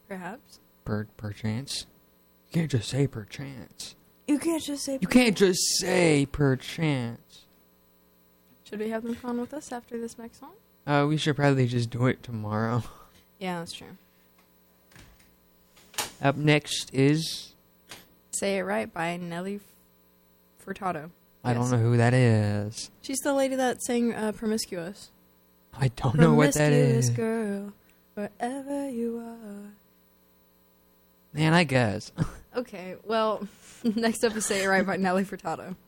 Perhaps. Perchance. You can't just say perchance. You can't just say... You can't just say perchance. Should we have them on with us after this next song? We should probably just do it tomorrow. Yeah, that's true. Up next is... Say It Right by Nelly Furtado. I don't know who that is. She's the lady that sang Promiscuous. I don't know what that is. Promiscuous girl, wherever you are. Man, I guess. Okay, well, next up is Say It Right by Nelly Furtado.